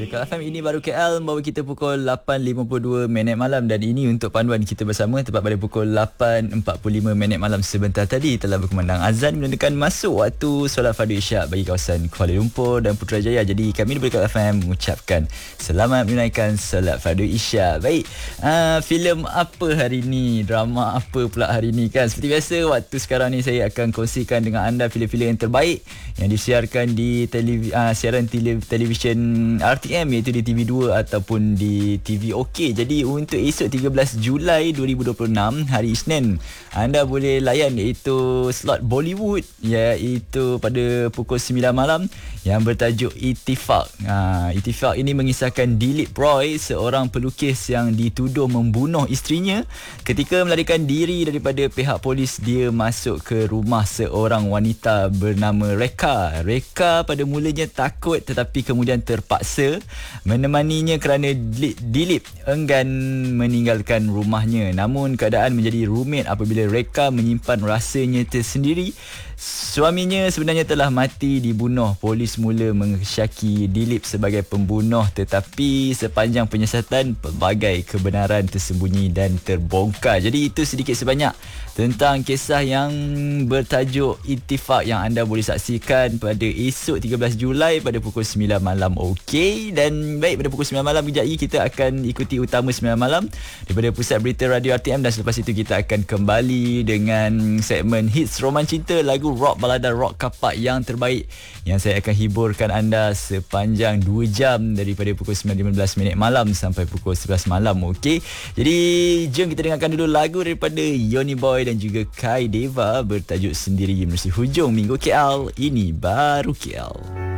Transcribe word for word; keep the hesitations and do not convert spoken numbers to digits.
Dekat F M ini baru K L membawa kita pukul lapan lima puluh dua minit malam dan ini untuk panduan kita bersama tepat pada pukul lapan empat puluh lima minit malam. Sebentar tadi telah berkumandang azan menandakan masuk waktu solat fardu isyak bagi kawasan Kuala Lumpur dan Putrajaya. Jadi kami di Dekat F M mengucapkan selamat menunaikan solat fardu isyak. Baik, uh, filem apa hari ini, drama apa pula hari ini kan? Seperti biasa waktu sekarang ni saya akan kongsikan dengan anda filem-filem yang terbaik yang disiarkan di televi- uh, siaran tele- televisyen R T M, iaitu di T V dua ataupun di T V OK. Jadi untuk esok tiga belas Julai dua ribu dua puluh enam hari Isnin, anda boleh layan iaitu slot Bollywood, iaitu pada pukul sembilan malam yang bertajuk Ittifaq. Ha, Ittifaq ini mengisahkan Dilip Roy, seorang pelukis yang dituduh membunuh isterinya ketika melarikan diri daripada pihak polis. Dia masuk ke rumah seorang wanita bernama Reka. Reka pada mulanya takut tetapi kemudian terpaksa menemaninya kerana Dilip enggan meninggalkan rumahnya. Namun keadaan menjadi rumit apabila Reka menyimpan rahsianya tersendiri. Suaminya sebenarnya telah mati dibunuh. Polis mula mengesyaki Dilip sebagai pembunuh, tetapi sepanjang penyiasatan pelbagai kebenaran tersembunyi dan terbongkar. Jadi itu sedikit sebanyak tentang kisah yang bertajuk Ittifaq yang anda boleh saksikan pada esok tiga belas Julai pada pukul sembilan malam. Okey, dan baik, pada pukul sembilan malam kejap lagi kita akan ikuti utama sembilan malam daripada Pusat Berita Radio R T M, dan selepas itu kita akan kembali dengan segmen Hits Roman Cinta, lagu rock balada rock kapak yang terbaik yang saya akan hiburkan anda sepanjang dua jam daripada pukul sembilan lima belas minit malam sampai pukul sebelas malam. Okey, jadi jom kita dengarkan dulu lagu daripada Yoni Boy dan juga Kai Deva bertajuk Sendiri. Menerusi hujung minggu K L, ini baru K L.